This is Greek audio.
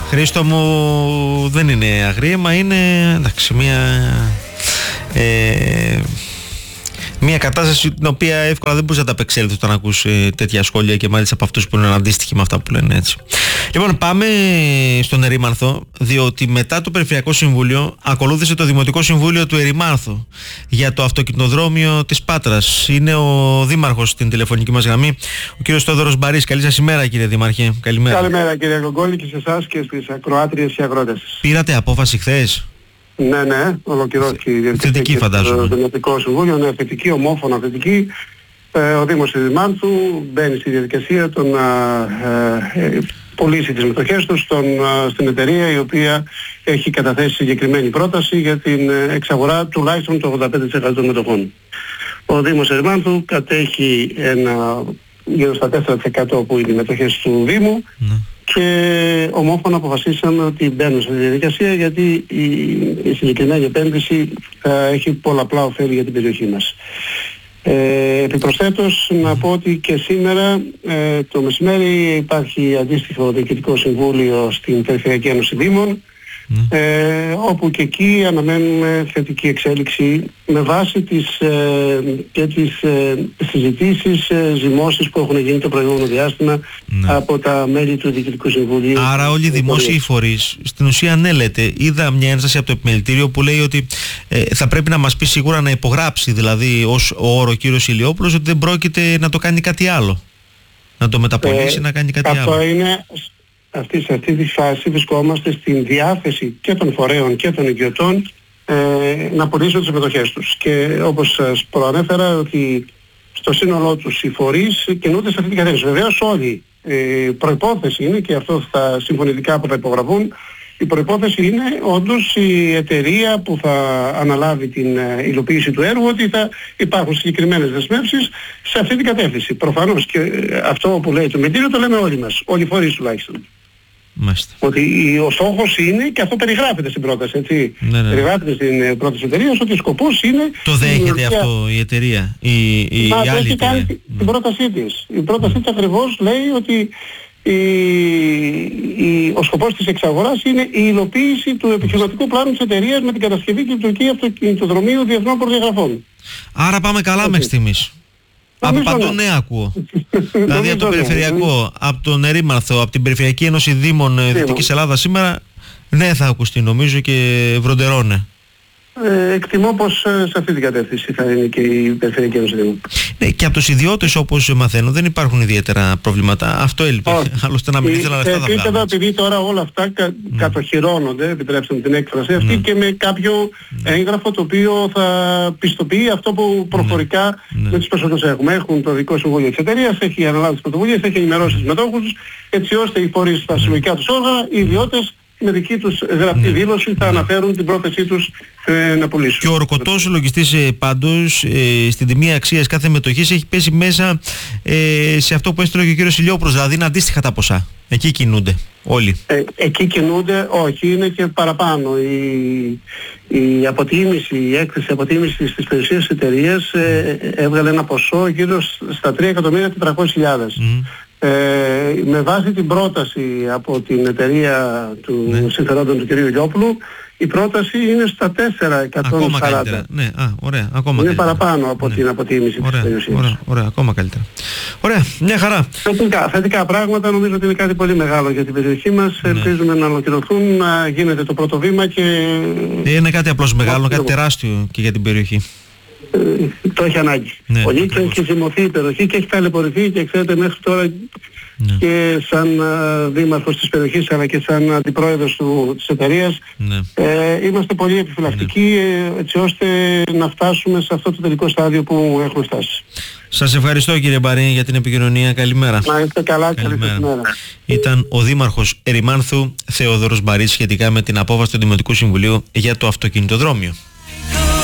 Χρήστο μου, δεν είναι αγρίεμα, είναι εντάξει, μια κατάσταση την οποία εύκολα δεν μπορείς να τα απεξέλθεις όταν ακούς τέτοια σχόλια και μάλιστα από αυτούς που είναι αντίστοιχοι με αυτά που λένε έτσι. Λοιπόν, πάμε στον Ερήμανθο, διότι μετά το Περιφερειακό Συμβούλιο ακολούθησε το Δημοτικό Συμβούλιο του Ερημάνθου για το αυτοκινητοδρόμιο της Πάτρας. Είναι ο Δήμαρχος στην τηλεφωνική μας γραμμή, ο κύριος Θόδωρος Μπαρίς. Καλή σας ημέρα, κύριε Δήμαρχε. Καλημέρα. Καλημέρα, κύριε Γκογκόλη, και σε εσάς και στις ακροάτριες και αγρότες. Πήρατε απόφαση χθες? Ναι, ολοκληρώθηκε η διαδικασία. Θετική, φαντάζομαι. Στο Δημοτικό Συμβούλιο, ναι, θετική, ομόφωνα θετική. Ο Δήμος του Ερημάνθου μπαίνει στη διαδικασία των πωλήσει τις μετοχές του στην εταιρεία, η οποία έχει καταθέσει συγκεκριμένη πρόταση για την εξαγορά τουλάχιστον το 85% των μετοχών. Ο Δήμος Ερημάνθου κατέχει γύρω στα 4% που είναι οι μετοχές του Δήμου, και ομόφωνα αποφασίσαμε ότι μπαίνουν στη διαδικασία, γιατί η συγκεκριμένη επένδυση θα έχει πολλαπλά ωφέλη για την περιοχή μας. Επιπροσθέτως να πω ότι και σήμερα το μεσημέρι υπάρχει αντίστοιχο Διοικητικό Συμβούλιο στην Περιφερειακή Ένωση Δήμων, όπου και εκεί αναμένουμε θετική εξέλιξη με βάση τις συζητήσεις, ζυμώσεις που έχουν γίνει το προηγούμενο διάστημα από τα μέλη του Διοικητικού Συμβουλίου. Άρα όλοι οι δημόσιοι φορείς στην ουσία, ναι, λέτε, είδα μια ένσταση από το επιμελητήριο που λέει ότι θα πρέπει να μας πει σίγουρα να υπογράψει, δηλαδή ως όρο ο κύριος Ηλιόπουλος, ότι δεν πρόκειται να το κάνει κάτι άλλο, να το μεταπολίσει, να κάνει κάτι άλλο. Αυτό είναι... Σε αυτή τη φάση βρισκόμαστε στην διάθεση και των φορέων και των ιδιωτών να πωλήσουν τις μετοχές τους. Και όπως σας προανέφερα, ότι στο σύνολό τους οι φορείς κινούνται σε αυτή την κατεύθυνση. Βεβαίως όλοι, προϋπόθεση είναι, και αυτό θα συμφωνητικά που θα υπογραφούν, η προϋπόθεση είναι όντως η εταιρεία που θα αναλάβει την υλοποίηση του έργου, ότι θα υπάρχουν συγκεκριμένες δεσμεύσεις σε αυτή την κατεύθυνση. Προφανώς, και αυτό που λέει το μητήριο το λέμε όλοι μας, όλοι οι φορείς τουλάχιστον. Μάλιστα. Ότι ο στόχος είναι, και αυτό περιγράφεται στην πρόταση, έτσι. Ναι. Περιγράφεται στην πρόταση της εταιρείας, ότι ο σκοπός είναι... Το δέχεται αυτό η εταιρεία, η άλλη εταιρεία? Την πρότασή της. Η πρότασή της ακριβώς λέει ότι ο σκοπός της εξαγοράς είναι η υλοποίηση του επιχειρηματικού πλάνου της εταιρείας με την κατασκευή και λειτουργία αυτοκινητοδρομίου διεθνών προδιαγραφών. Άρα πάμε καλά μέχρι στιγμής. Από παντού ναι ακούω. Δηλαδή από το Περιφερειακό, από τον Ερήμανθο, από την Περιφερειακή Ένωση Δήμων Δυτικής Ελλάδας σήμερα, ναι θα ακουστεί νομίζω και βροντερώνε. Εκτιμώ πως σε αυτή την κατεύθυνση θα είναι και η Περιφερειακή Ένωση Δήμων. Ναι, και από τους ιδιώτες, όπως μαθαίνω, δεν υπάρχουν ιδιαίτερα προβλήματα. Αυτό έλειπε. Άλλωστε να μην ήθελα λεφτά θα βγάλω. Επειδή τώρα όλα αυτά κατοχυρώνονται, επιτρέψτε μου την έκφραση αυτή, και με κάποιο έγγραφο το οποίο θα πιστοποιεί αυτό που προφορικά με τις personas έχουμε. Έχουν το δικό συμβούλιο της εταιρείας, έχει αναλάβει τις πρωτοβουλίες, έχει ενημερώσει τους μετόχους, έτσι ώστε οι φορείς στα συλλογικά τους όργανα, οι ιδιώτες, με δική τους γραπτή δήλωση θα αναφέρουν την πρόθεσή τους να πουλήσουν. Και ο ορκωτός λογιστής πάντως στην τιμή αξίας κάθε μετοχής έχει πέσει μέσα σε αυτό που έστειλε και ο κύριος Ηλιόπουλος, δηλαδή είναι αντίστοιχα τα ποσά. Εκεί κινούνται όλοι. Εκεί κινούνται, όχι, είναι και παραπάνω. Η αποτίμηση, η έκθεση αποτίμησης της περιουσίας της εταιρείας έβγαλε ένα ποσό γύρω στα 3.400.000. Με βάση την πρόταση από την εταιρεία του συμφερόντων του κ. Ηλιόπουλου, η πρόταση είναι στα 4.140. Ακόμα καλύτερα. Ναι, ωραία, ακόμα είναι καλύτερα. Παραπάνω από την αποτίμηση της περιουσίας. Ωραία, ακόμα καλύτερα. Ωραία, μια χαρά. Θετικά πράγματα, νομίζω ότι είναι κάτι πολύ μεγάλο για την περιοχή μας. Ελπίζουμε να ολοκληρωθούν, να γίνεται το πρώτο βήμα και... Είναι κάτι απλώς μεγάλο, κάτι τεράστιο και για την περιοχή. Το έχει ανάγκη. Πολύ και έχει ζυμωθεί η περιοχή και έχει ταλαιπωρηθεί, και ξέρετε μέχρι τώρα και σαν δήμαρχος της περιοχής αλλά και σαν αντιπρόεδρος της εταιρείας είμαστε πολύ επιφυλακτικοί, έτσι ώστε να φτάσουμε σε αυτό το τελικό στάδιο που έχουμε φτάσει. Σας ευχαριστώ κύριε Μπαρή για την επικοινωνία. Καλημέρα. Να είστε καλά, καλημέρα. Ήταν ο Δήμαρχος Ερημάνθου Θεόδωρος Μπαρής σχετικά με την απόφαση του Δημοτικού Συμβουλίου για το αυτοκινητοδρόμιο.